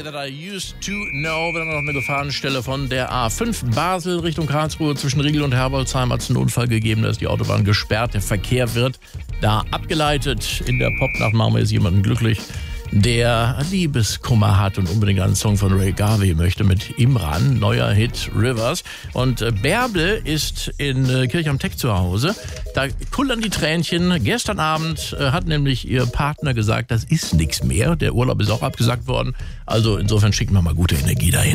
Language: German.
That I Used to Know. Wir haben noch eine Gefahrenstelle von der A5 Basel Richtung Karlsruhe. Zwischen Riegel und Herbolzheim hat es einen Unfall gegeben. Da ist die Autobahn gesperrt. Der Verkehr wird da abgeleitet. In der Popnacht machen wir jetzt jemanden glücklich, der Liebeskummer hat und unbedingt einen Song von Ray Garvey möchte mit Imran, neuer Hit Rivers. Und Bärbel ist in Kirch am Teck zu Hause. Da kullern die Tränchen. Gestern Abend hat nämlich ihr Partner gesagt, das ist nichts mehr. Der Urlaub ist auch abgesagt worden. Also insofern schicken wir mal gute Energie dahin.